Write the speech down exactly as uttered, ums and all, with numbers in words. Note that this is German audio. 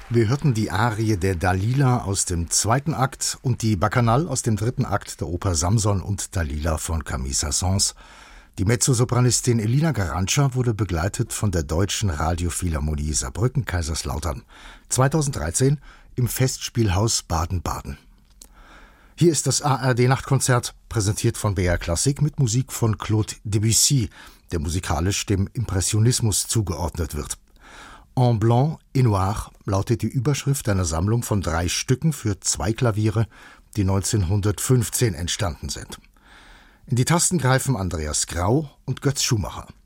Wir hörten die Arie der Dalila aus dem zweiten Akt und die Bacchanal aus dem dritten Akt der Oper Samson und Dalila von Camille Saint-Saëns. Die Mezzosopranistin Elina Garantscha wurde begleitet von der Deutschen Radiophilharmonie Saarbrücken-Kaiserslautern. zweitausenddreizehn im Festspielhaus Baden-Baden. Hier ist das A R D-Nachtkonzert, präsentiert von B R Klassik mit Musik von Claude Debussy, der musikalisch dem Impressionismus zugeordnet wird. En Blanc et Noir lautet die Überschrift einer Sammlung von drei Stücken für zwei Klaviere, die neunzehnhundertfünfzehn entstanden sind. In die Tasten greifen Andreas Grau und Götz Schumacher.